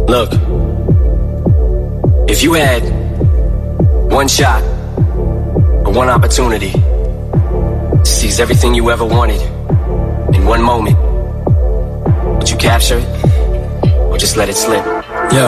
Look, if you had one shot or one opportunity to seize everything you ever wanted in one moment, would you capture it or just let it slip? Yo,